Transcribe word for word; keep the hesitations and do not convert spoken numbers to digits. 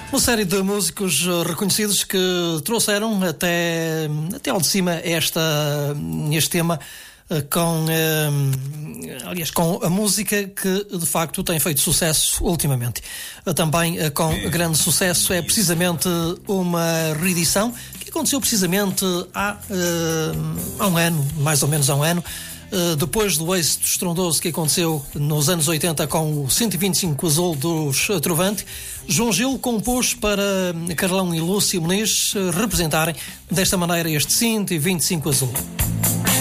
Uma série de músicos reconhecidos que trouxeram até, até ao de cima esta, este tema com, aliás, com a música que de facto tem feito sucesso ultimamente. Também com grande sucesso é precisamente uma reedição que aconteceu precisamente há, há um ano, mais ou menos há um ano, depois do êxito estrondoso que aconteceu nos anos oitenta com o cento e vinte e cinco Azul dos Trovante. João Gil compôs para Carlão e Lúcia Muniz representarem desta maneira este cento e vinte e cinco Azul.